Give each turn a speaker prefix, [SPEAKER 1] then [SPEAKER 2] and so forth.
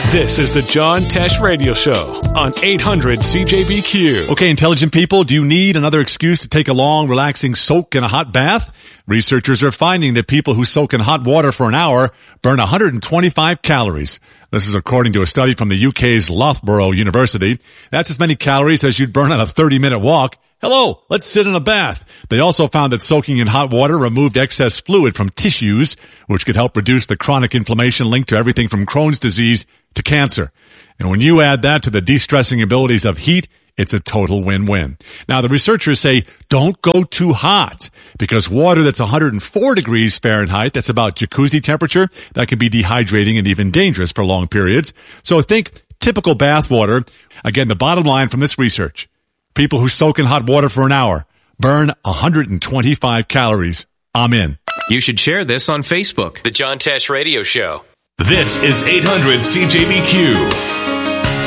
[SPEAKER 1] This is the John Tesh Radio Show on 800 CJBQ.
[SPEAKER 2] Okay, intelligent people, do you need another excuse to take a long, relaxing soak in a hot bath? Researchers are finding that people who soak in hot water for an hour burn 125 calories. This is according to a study from the UK's Loughborough University. That's as many calories as you'd burn on a 30-minute walk. Hello, let's sit in a bath. They also found that soaking in hot water removed excess fluid from tissues, which could help reduce the chronic inflammation linked to everything from Crohn's disease to cancer. And when you add that to the de-stressing abilities of heat, it's a total win-win. Now, the researchers say don't go too hot because water that's 104 degrees Fahrenheit, that's about jacuzzi temperature, that can be dehydrating and even dangerous for long periods. So think typical bath water. Again, the bottom line from this research, people who soak in hot water for an hour burn 125 calories. I'm in.
[SPEAKER 3] You should share this on Facebook. The John Tesh Radio Show.
[SPEAKER 1] This is 800 CJBQ.